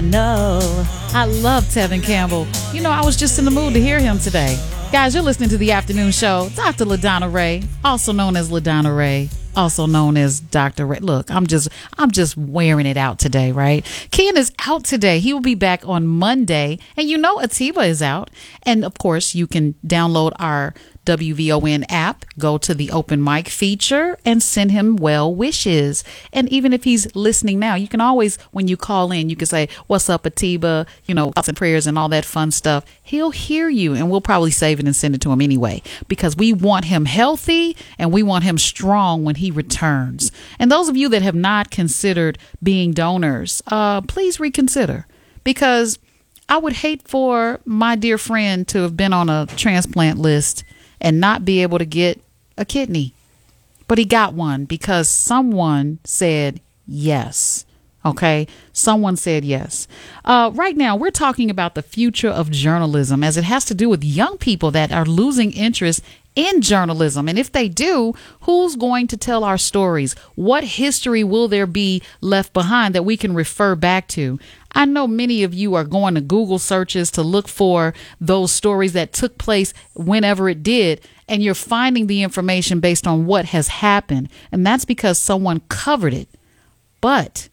I know. I love Tevin Campbell. You know, I was just in the mood to hear him today. Guys, you're listening to the afternoon show. Dr. LaDonna Ray, also known as LaDonna Ray, also known as Dr. Ray. Look, I'm just wearing it out today, right? Ken is out today. He will be back on Monday. And you know Atiba is out. And of course, you can download our WVON app, go to the open mic feature and send him well wishes. And even if he's listening now, you can always, when you call in, you can say, what's up, Atiba? You know, thoughts and prayers and all that fun stuff. He'll hear you, and we'll probably save it and send it to him anyway, because we want him healthy and we want him strong when he returns. And those of you that have not considered being donors, please reconsider, because I would hate for my dear friend to have been on a transplant list and not be able to get a kidney. But he got one because someone said yes. Okay? Someone said yes. Right now, we're talking about the future of journalism, as it has to do with young people that are losing interest in journalism. And if they do, who's going to tell our stories? What history will there be left behind that we can refer back to? I know many of you are going to Google searches to look for those stories that took place whenever it did, and you're finding the information based on what has happened. And that's because someone covered it. But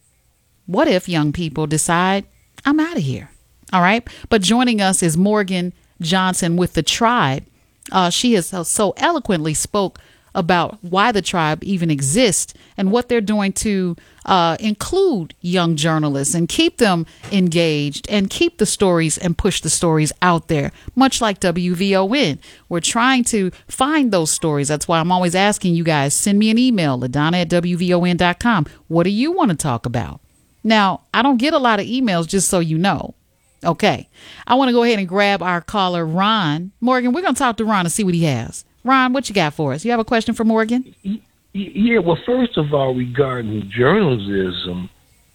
what if young people decide, I'm out of here? All right. But joining us is Morgan Johnson with The Tribe. She has so eloquently spoke about why the tribe even exists and what they're doing to include young journalists and keep them engaged and keep the stories and push the stories out there, much like WVON. We're trying to find those stories. That's why I'm always asking you guys, send me an email, LaDonna@WVON.com. What do you want to talk about? Now, I don't get a lot of emails, just so you know. Okay. I want to go ahead and grab our caller, Ron. Morgan, we're going to talk to Ron and see what he has. Ron, what you got for us? You have a question for Morgan? Yeah, well, first of all, regarding journalism,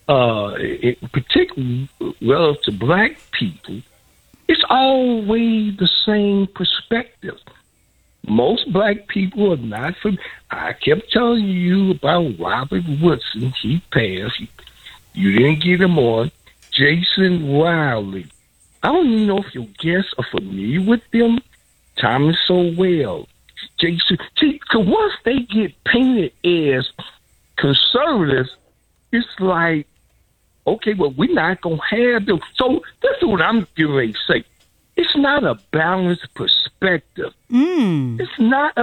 particularly relative to black people, it's always the same perspective. Most black people are not from. I kept telling you about Robert Woodson. He passed. You didn't get him on. Jason Riley. I don't even know if your guests are familiar with them. Thomas Sowell. Jason. See, because once they get painted as conservatives, it's like, okay, well, we're not going to have them. So this is what I'm getting ready to say. It's not a balanced perspective. It's not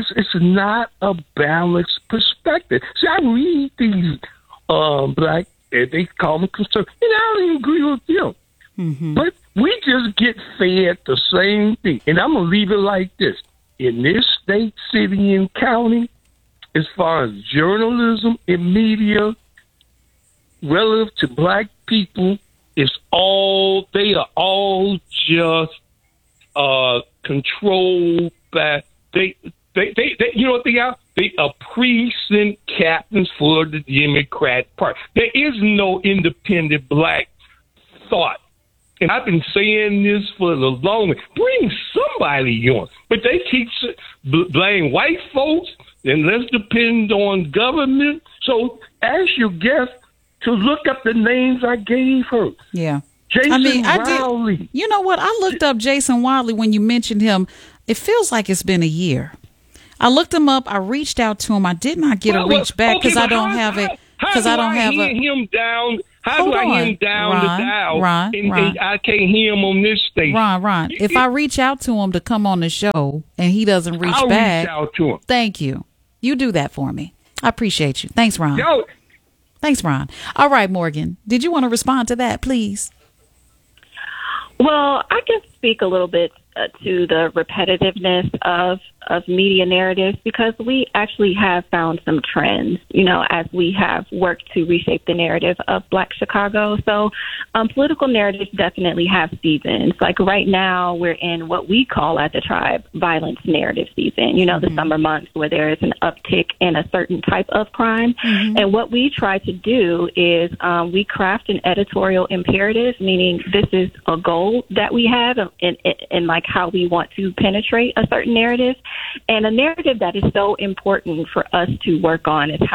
a balanced perspective. See, I read these black, they call them conservatives, and I don't even agree with them. Mm-hmm. But we just get fed the same thing. And I'm going to leave it like this. In this state, city, and county, as far as journalism and media, relative to black people, they are all just controlled by, they you know what they are? They are precinct captains for the Democrat Party. There is no independent black thought. And I've been saying this for the longest. Bring somebody on. But they keep blaming white folks, and let's depend on government. So ask your guest to look up the names I gave her. Yeah. Jason Wiley. You know what? I looked up Jason Wiley when you mentioned him. It feels like it's been a year. I looked him up. I reached out to him. I did not get a reach back because I don't have it. Because I don't have him down. How do I hear him down the dial? Ron, and I can't hear him on this station. Ron. If I reach out to him to come on the show and he doesn't reach back, I'll reach out to him. Thank you. You do that for me. I appreciate you. Thanks, Ron. Yo. Thanks, Ron. All right, Morgan. Did you want to respond to that, please? Well, I can speak a little bit to the repetitiveness of media narratives, because we actually have found some trends, you know, as we have worked to reshape the narrative of Black Chicago. So political narratives definitely have seasons. Like right now, we're in what we call at the Tribe violence narrative season, you know, the summer months where there is an uptick in a certain type of crime. And what we try to do is we craft an editorial imperative, meaning this is a goal that we have in like how we want to penetrate a certain narrative. And a narrative that is so important for us to work on is how we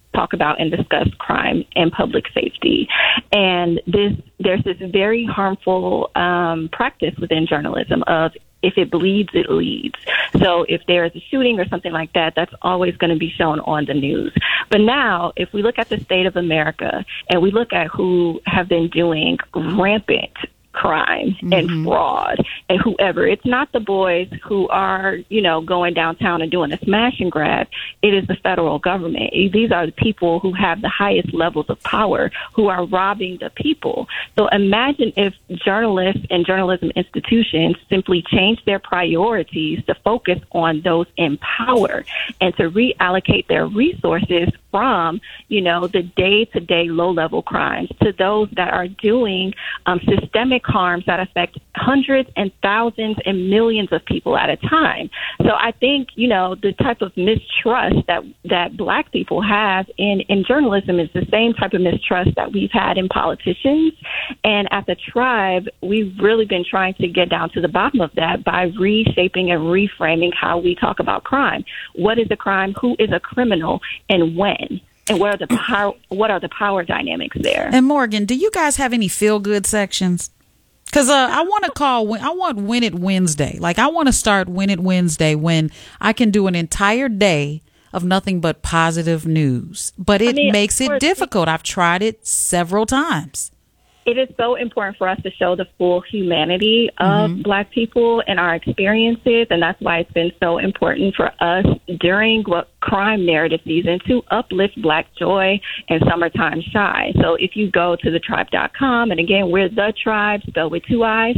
talk about and discuss crime and public safety. And there's this very harmful practice within journalism of if it bleeds, it leads. So if there is a shooting or something like that, that's always going to be shown on the news. But now, if we look at the state of America and we look at who have been doing rampant crime and fraud and whoever, it's not the boys who are, going downtown and doing a smash and grab. It is the federal government. These are the people who have the highest levels of power who are robbing the people. So imagine if journalists and journalism institutions simply change their priorities to focus on those in power and to reallocate their resources from, the day-to-day low-level crimes to those that are doing systemic harms that affect hundreds and thousands and millions of people at a time. So I think, the type of mistrust that Black people have in journalism is the same type of mistrust that we've had in politicians. And at the Tribe, we've really been trying to get down to the bottom of that by reshaping and reframing how we talk about crime. What is a crime? Who is a criminal? And when? And what are the power dynamics there? And Morgan, do you guys have any feel-good sections? Because I want Win It Wednesday. Like, I want to start Win It Wednesday when I can do an entire day of nothing but positive news. But it makes it difficult. I've tried it several times. It is so important for us to show the full humanity of Black people and our experiences, and that's why it's been so important for us during crime narrative season to uplift Black joy and summertime shy. So if you go to thetribe.com, and again, we're The Tribe, spelled with 2 I's,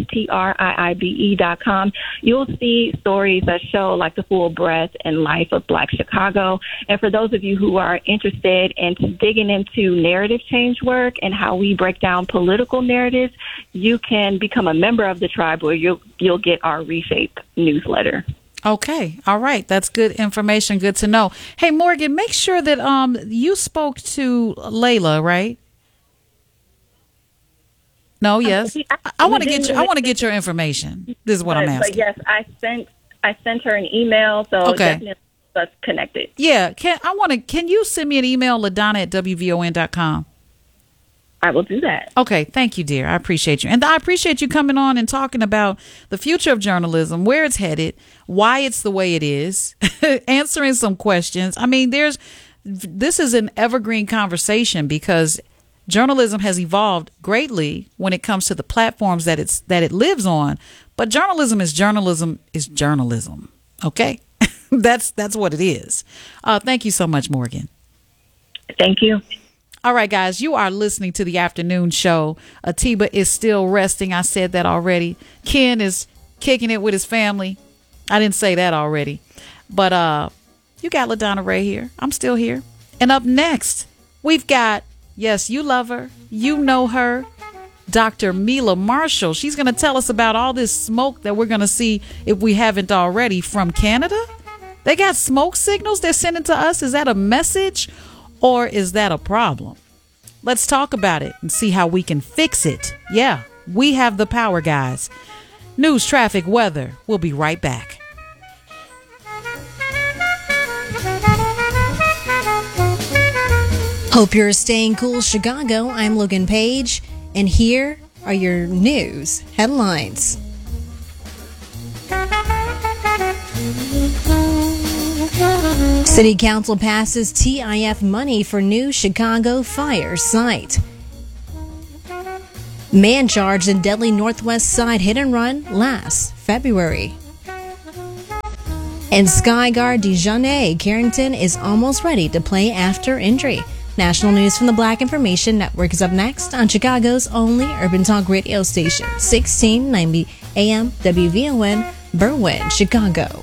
TRIIBE.com, you'll see stories that show like the full breadth and life of Black Chicago. And for those of you who are interested in digging into narrative change work and how we break down political narratives, you can become a member of the Tribe where you'll get our Reshape newsletter. Okay. All right. That's good information. Good to know. Hey, Morgan, make sure that you spoke to Layla, right? No, yes. I want to get your information. This is what I'm asking. But yes, I sent her an email, so definitely let's connect it. Yeah. Can you send me an email, LaDonna@WVON.com? I will do that. Okay. Thank you, dear. I appreciate you. And I appreciate you coming on and talking about the future of journalism, where it's headed, why it's the way it is, answering some questions. I mean, this is an evergreen conversation because journalism has evolved greatly when it comes to the platforms that it lives on. But journalism is journalism. Okay. That's what it is. Thank you so much, Morgan. Thank you. All right, guys, you are listening to the afternoon show. Atiba is still resting. I said that already. Ken is kicking it with his family. I didn't say that already. But you got LaDonna Ray here. I'm still here. And up next, we've got, yes, you love her. You know her. Dr. Mila Marshall. She's going to tell us about all this smoke that we're going to see, if we haven't already, from Canada. They got smoke signals they're sending to us. Is that a message? Or is that a problem? Let's talk about it and see how we can fix it. Yeah, we have the power, guys. News, traffic, weather. We'll be right back. Hope you're staying cool, Chicago. I'm Logan Page, and here are your news headlines. City Council passes TIF money for new Chicago fire site. Man charged in deadly Northwest Side hit and run last February. And Skyguard Dijonay Carrington is almost ready to play after injury. National news from the Black Information Network is up next on Chicago's only urban talk radio station, 1690 AM WVON, Berwyn, Chicago.